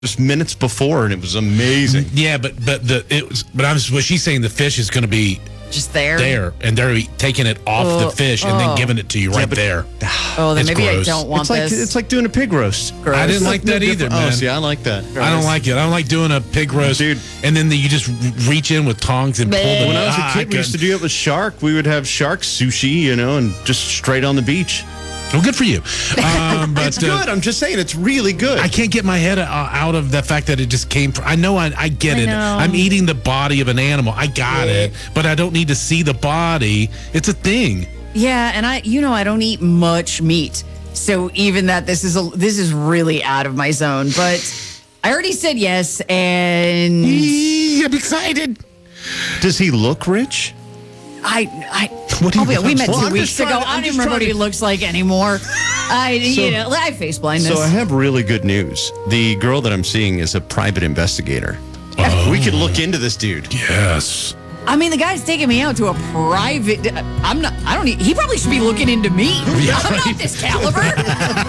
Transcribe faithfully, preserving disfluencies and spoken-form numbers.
just minutes before, and it was amazing. Yeah, but but the it was but I was what she's saying the fish is going to be just there, there, and they're taking it off oh, the fish and oh. then giving it to you right but, there. Oh, then it's maybe gross. I don't want it's like this. it's like doing a pig roast. Gross. I didn't like that either, man. Oh, see, I like that. I don't like it. I don't like doing a pig roast, Dude. And then the, you just reach in with tongs and pull the. When I was ah, a kid, we used to do it with shark. We would have shark sushi, you know, and just straight on the beach. Well, good for you. Um, but, It's good. Uh, I'm just saying, it's really good. I can't get my head uh, out of the fact that it just came from. I know I, I get I it. know. I'm eating the body of an animal. I got Yeah. it, but I don't need to see the body. It's a thing. Yeah, and I, you know, I don't eat much meat, so even that this is a this is really out of my zone. But I already said yes, and Eee, I'm excited. Does he look rich? I, I, What do you oh, wait, we met Well, two I'm weeks just ago. trying to- I I'm don't just even remember what trying he to- looks like anymore. I, So- you know, I have face blindness. So I have really good news. The girl that I'm seeing is a private investigator. We could look into this dude. Yes. I mean, the guy's taking me out to a private. I'm not. I don't. Need, he probably should be looking into me. Yeah, I'm right. not this caliber.